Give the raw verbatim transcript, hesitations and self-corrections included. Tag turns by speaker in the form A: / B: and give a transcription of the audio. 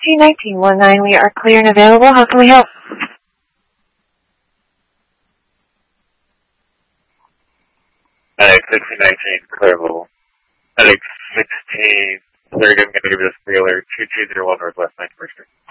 A: G nineteen nineteen, we are clear and available. How can we help?
B: Alex sixteen nineteen, clearable. Alex sixteen thirty, I'm going to give this trailer two two zero one Northwest ninety-first Street.